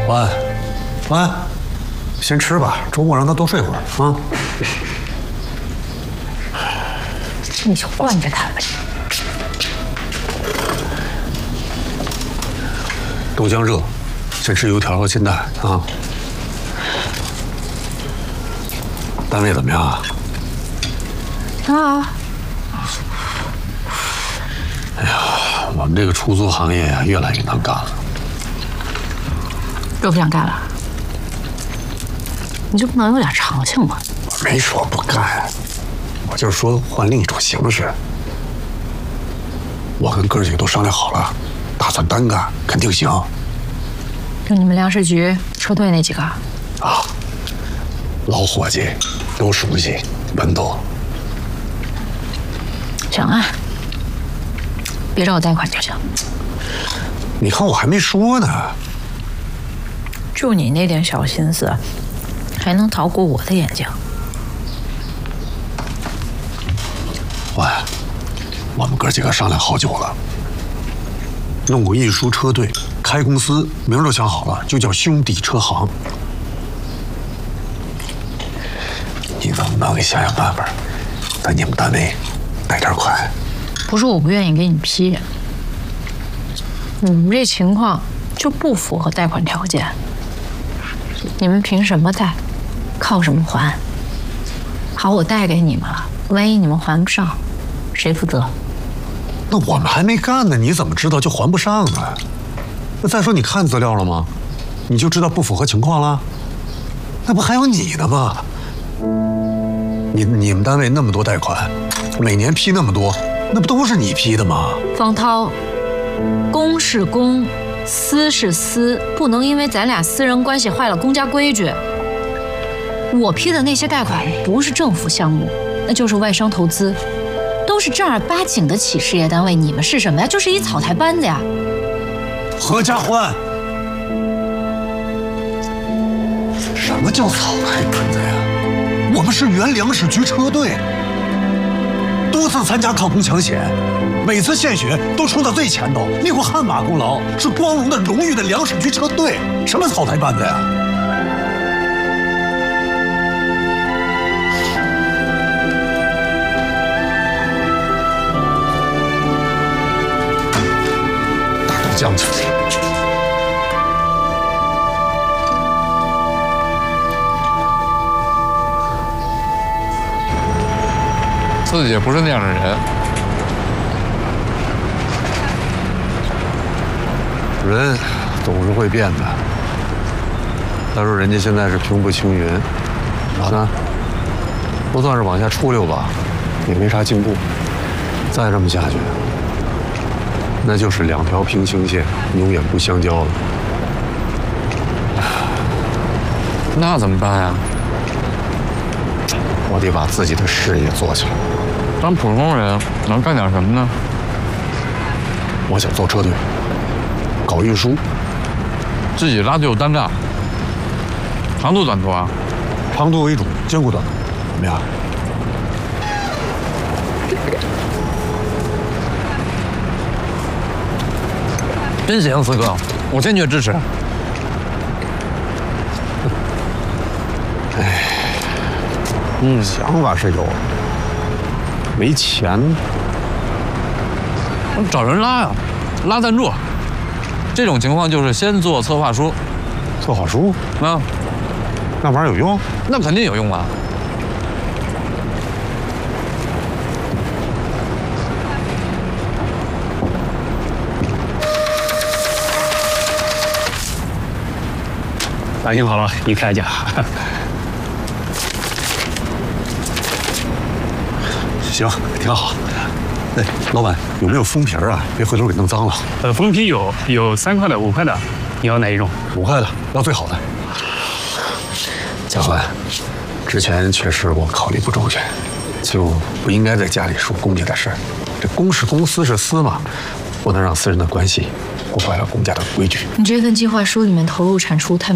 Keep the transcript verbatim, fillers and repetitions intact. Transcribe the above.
晚安，晚安，先吃吧，周末让他多睡会儿啊。 你就惯着他吧。 豆浆热，先吃油条和煎蛋啊。单位怎么样啊？ 挺好。 哎呀，我们这个出租行业呀、啊，越来越难干了。 又不想干了？你就不能有点长性吗？ 我没说不干，我就是说换另一种形式。我跟哥几个都商量好了，打算单干，肯定行。 就你们粮食局车队那几个？ 啊，老伙计，都熟悉，稳妥。 行啊，别找我贷款就行。 你看我还没说呢。 就你那点小心思，还能逃过我的眼睛？ 喂，我们哥几个商量好久了，弄个运输车队，开公司，名儿都想好了，就叫兄弟车行。你能不能给想想办法，在你们单位贷点款？ 不是我不愿意给你批，你们这情况就不符合贷款条件。你们凭什么贷？靠什么还？好，我贷给你们了，万一你们还不上，谁负责？ 那我们还没干呢，你怎么知道就还不上呢？那再说你看资料了吗？你就知道不符合情况了？那不还有你呢吗？你你们单位那么多贷款，每年批那么多，那不都是你批的吗？ 方涛，公是公，私是私，不能因为咱俩私人关系坏了公家规矩。我批的那些贷款不是政府项目，那就是外商投资，都是正儿八经的企事业单位。你们是什么呀？就是一草台班子呀！ 合家欢，什么叫草台班子呀？我们是原粮食局车队，多次参加抗洪抢险，每次献血都冲到最前头，立过汗马功劳，是光荣的、荣誉的粮食局车队。什么草台班子呀？大豆浆去。 自己也不是那样的人。 人总是会变的。再说人家现在是平步青云，我呢，不算是往下出溜吧，也没啥进步。再这么下去，那就是两条平行线，永远不相交了。 那怎么办呀？ 我得把自己的事业做起来。 当普通人能干点什么呢？ 我想做车队，搞运输， 自己拉队友单干，长途短途啊？ 长途为主，兼顾短途，怎么样？ 真行，四哥，我坚决支持。 哎，嗯，想法是有，没钱。 找人拉呀，拉赞助。这种情况就是先做策划书。 策划书？ 啊， 那玩意儿有用？ 那肯定有用啊。 打听好了，一开价。 行，挺好。哎，老板有没有封皮儿啊？别回头给弄脏了。 呃，封皮有，有三块的、五块的，你要哪一种？ 五块的，要最好的。贾欢，之前确实我考虑不周全，就不应该在家里说公家的事儿。这公是公，私是私嘛，不能让私人的关系破坏了公家的规矩。 你这份计划书里面投入产出太